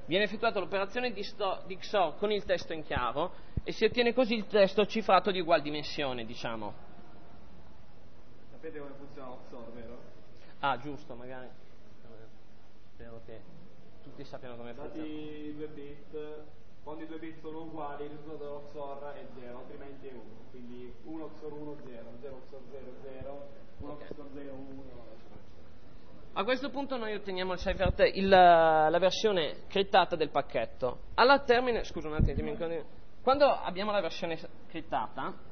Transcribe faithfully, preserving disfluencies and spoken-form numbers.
Viene effettuata l'operazione di, sto, di X O R con il testo in chiaro e si ottiene così il testo cifrato di ugual dimensione, diciamo. Sapete come funziona lo X O R, vero? Ah, giusto, magari. Spero che tutti sappiano come funziona. Dati i due bit, quando i due bit sono uguali, il risultato dello X O R è zero, altrimenti è uno. Quindi uno X O R uno, zero, zero X O R zero, zero, uno X O R zero, uno. A questo punto noi otteniamo il cipher, il, la versione crittata del pacchetto. Alla termine, scusa un attimo, quando abbiamo la versione crittata,